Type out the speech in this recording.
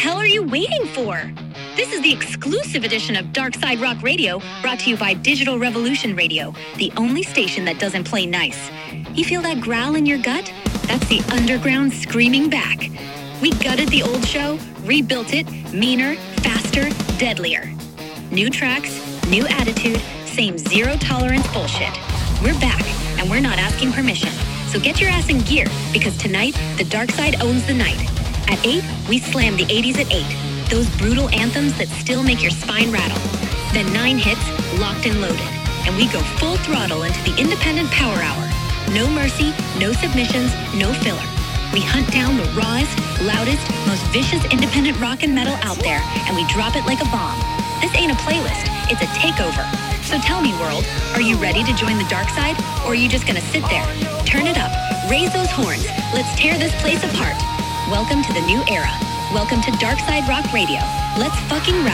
hell are you waiting for? This is the exclusive edition of Dark Side Rock Radio, brought to you by Digital Revolution Radio, the only station that doesn't play nice. You feel that growl in your gut? That's the underground screaming back. We gutted the old show, rebuilt it, meaner, faster, deadlier. New tracks, new attitude, same zero-tolerance bullshit. We're back, and we're not asking permission. So get your ass in gear, because tonight, the Dark Side owns the night. At 8, we slam the 80s at 8. Those brutal anthems that still make your spine rattle. Then 9 hits, locked and loaded. And we go full throttle into the independent power hour. No mercy, no submissions, no filler. We hunt down the rawest, loudest, most vicious independent rock and metal out there, and we drop it like a bomb. This ain't a playlist, it's a takeover. So tell me, world, are you ready to join the dark side, or are you just gonna sit there? Turn it up, raise those horns, let's tear this place apart. Welcome to the new era. Welcome to Dark Side Rock Radio. Let's fucking ride.